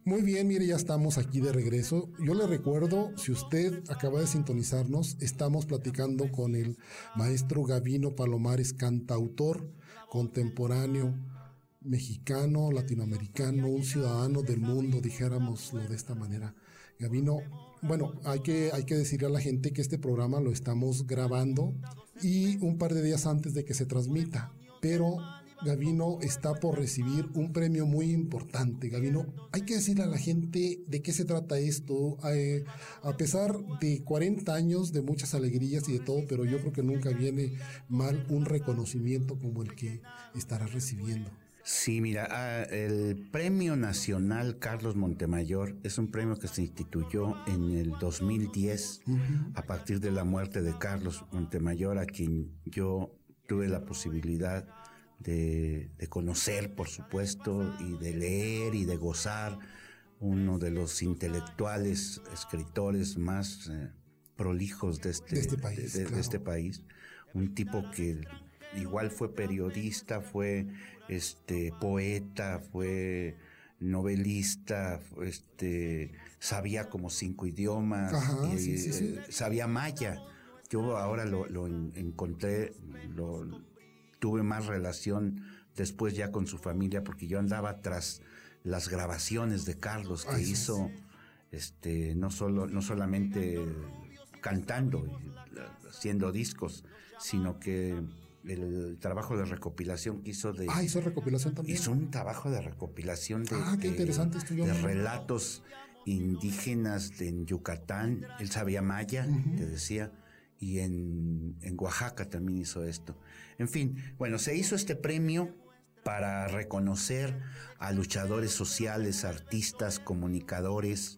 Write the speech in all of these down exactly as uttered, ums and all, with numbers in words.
Muy bien, mire, ya estamos aquí de regreso. Yo le recuerdo, si usted acaba de sintonizarnos, estamos platicando con el maestro Gavino Palomares, cantautor contemporáneo, mexicano, latinoamericano, un ciudadano del mundo, dijéramoslo de esta manera. Gavino, bueno, hay que, hay que decirle a la gente que este programa lo estamos grabando y un par de días antes de que se transmita, pero Gavino está por recibir un premio muy importante. Gavino, hay que decirle a la gente de qué se trata esto. Eh, a pesar de cuarenta años, de muchas alegrías y de todo, pero yo creo que nunca viene mal un reconocimiento como el que estarás recibiendo. Sí, mira, el Premio Nacional Carlos Montemayor es un premio que se instituyó en el dos mil diez, uh-huh, a partir de la muerte de Carlos Montemayor, a quien yo tuve la posibilidad De, de conocer, por supuesto, y de leer y de gozar, uno de los intelectuales, escritores más eh, prolijos de este, de este país, de, de, claro. de este país, un tipo que igual fue periodista, fue este poeta, fue novelista, este sabía como cinco idiomas. Ajá, y, sí, sí, sí. Eh, sabía maya. Yo ahora lo, lo encontré, lo tuve más relación después ya con su familia, porque yo andaba tras las grabaciones de Carlos que Ay, hizo, sí. este, no solo, no solamente cantando y haciendo discos, sino que el trabajo de recopilación que hizo de... Ah, hizo recopilación también. Hizo un trabajo de recopilación de... Ah, qué interesante. De, de relatos indígenas de, en Yucatán. Él sabía maya, uh-huh, te decía. Y en, en Oaxaca también hizo esto. En fin, bueno, se hizo este premio para reconocer a luchadores sociales, artistas, comunicadores,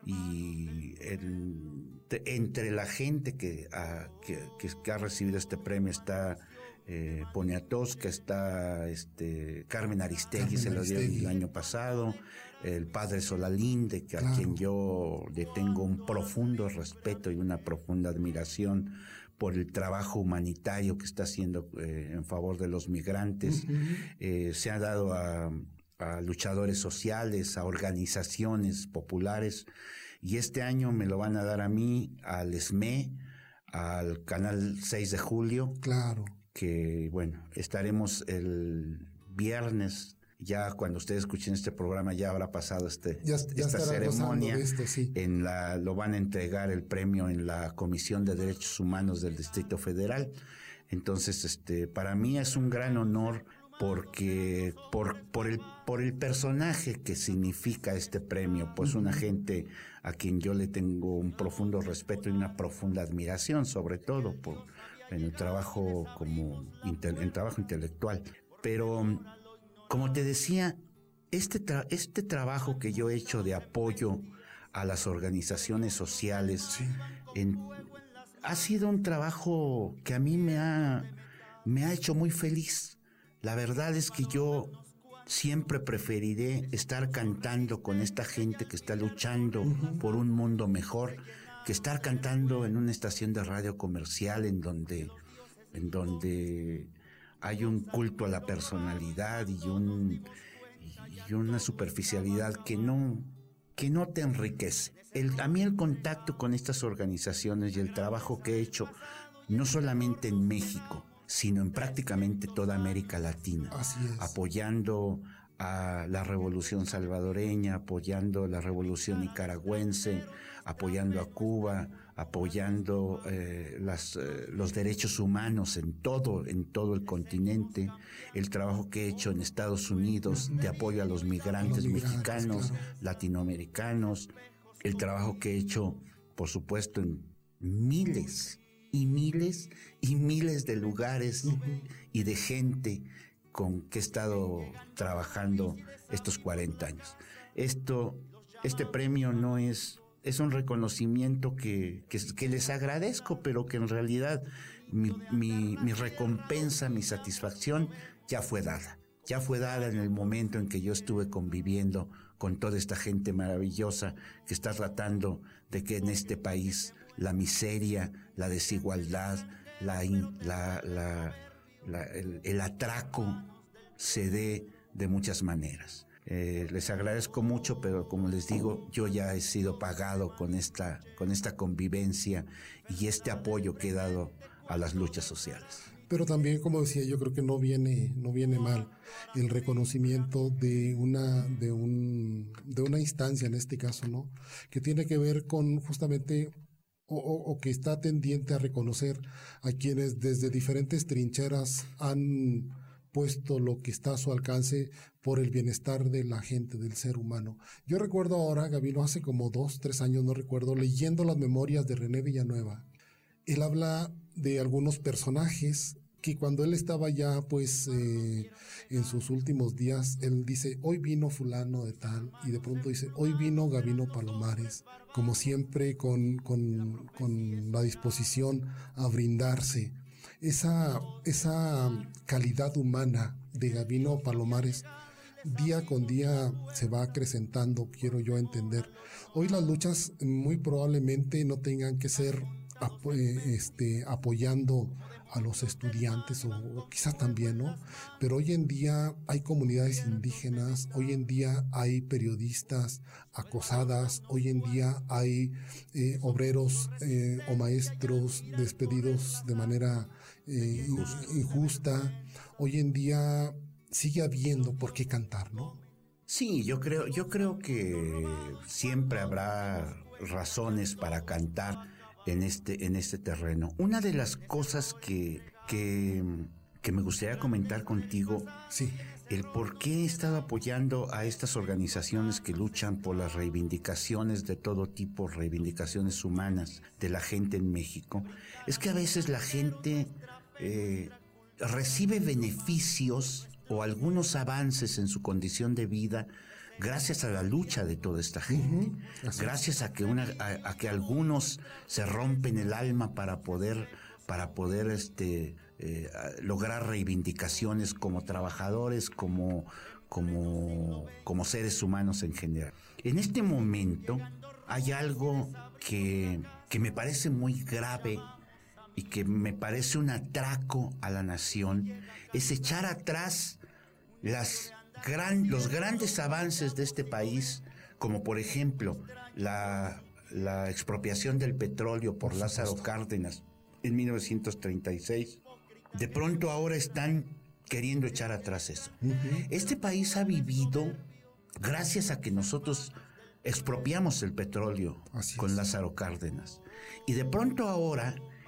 y el, te, entre la gente que, a, que, que, que ha recibido este premio está eh, Poniatowska, está este Carmen Aristegui, Carmen se lo dio el año pasado, el padre Solalinde, que claro, a quien yo le tengo un profundo respeto y una profunda admiración por el trabajo humanitario que está haciendo eh, en favor de los migrantes. Uh-huh. Eh, se ha dado a a luchadores sociales, a organizaciones populares, y este año me lo van a dar a mí, al E S M E, al Canal seis de Julio. Claro. Que, bueno, estaremos el viernes, ya cuando ustedes escuchen este programa ya habrá pasado este, ya, ya esta ceremonia. Esto, sí. En la, lo van a entregar el premio en la Comisión de Derechos Humanos del Distrito Federal. Entonces, este, para mí es un gran honor, porque por por el por el personaje que significa este premio, pues una gente a quien yo le tengo un profundo respeto y una profunda admiración, sobre todo por en el trabajo como en el trabajo intelectual. Pero como te decía, este tra- este trabajo que yo he hecho de apoyo a las organizaciones sociales, sí, en, ha sido un trabajo que a mí me ha me ha hecho muy feliz. La verdad es que yo siempre preferiré estar cantando con esta gente que está luchando uh-huh. por un mundo mejor, que estar cantando en una estación de radio comercial en donde, en donde hay un culto a la personalidad y un y una superficialidad que no que no te enriquece. El, a mí el contacto con estas organizaciones y el trabajo que he hecho, no solamente en México, sino en prácticamente toda América Latina, Así es. apoyando a la revolución salvadoreña, apoyando la revolución nicaragüense, apoyando a Cuba, apoyando eh, las, eh, los derechos humanos en todo, en todo el continente, el trabajo que he hecho en Estados Unidos de apoyo a los migrantes, los migrantes mexicanos, claro, latinoamericanos, el trabajo que he hecho, por supuesto, en miles y miles y miles de lugares uh-huh. y de gente con que he estado trabajando estos cuarenta años. Esto, este premio no es, es un reconocimiento que, que, que les agradezco, pero que en realidad mi, mi, mi recompensa, mi satisfacción ya fue dada. Ya fue dada en el momento en que yo estuve conviviendo con toda esta gente maravillosa que está tratando de que en este país la miseria, la desigualdad, la, la, la, la el, el atraco se dé de muchas maneras. Eh, les agradezco mucho, pero como les digo, yo ya he sido pagado con esta, con esta convivencia y este apoyo que he dado a las luchas sociales. Pero también, como decía, yo creo que no viene, no viene mal el reconocimiento de una, de un, de una instancia en este caso, ¿no? Que tiene que ver con justamente o, o, o que está tendiente a reconocer a quienes desde diferentes trincheras han puesto lo que está a su alcance por el bienestar de la gente, del ser humano. Yo recuerdo ahora, Gabino, hace como dos, tres años, no recuerdo, leyendo las memorias de René Villanueva. Él habla de algunos personajes que cuando él estaba ya pues eh, en sus últimos días, él dice, hoy vino fulano de tal, y de pronto dice, hoy vino Gabino Palomares, como siempre con, con, con la disposición a brindarse. Esa, esa calidad humana de Gabino Palomares día con día se va acrecentando, quiero yo entender. Hoy las luchas muy probablemente no tengan que ser apo- este, apoyando a los estudiantes o, o quizás también, ¿no? Pero hoy en día hay comunidades indígenas, hoy en día hay periodistas acosadas, hoy en día hay eh, obreros eh, o maestros despedidos de manera eh, injusta. injusta. Hoy en día sigue habiendo por qué cantar, ¿no? Sí, yo creo, yo creo que siempre habrá razones para cantar en este, en este terreno. Una de las cosas que, que, que me gustaría comentar contigo, sí, el por qué he estado apoyando a estas organizaciones que luchan por las reivindicaciones de todo tipo, reivindicaciones humanas de la gente en México, es que a veces la gente eh, recibe beneficios o algunos avances en su condición de vida gracias a la lucha de toda esta gente, uh-huh. gracias a que una, a, a que algunos se rompen el alma para poder, para poder este, eh, lograr reivindicaciones como trabajadores, como, como, como seres humanos en general. En este momento hay algo que, que me parece muy grave y que me parece un atraco a la nación, es echar atrás las Gran, los grandes avances de este país, como por ejemplo la, la expropiación del petróleo por, por Lázaro Cárdenas en mil novecientos treinta y seis, de pronto ahora están queriendo echar atrás eso. Uh-huh. Este país ha vivido gracias a que nosotros expropiamos el petróleo Así con es. Lázaro Cárdenas. Y de pronto ahora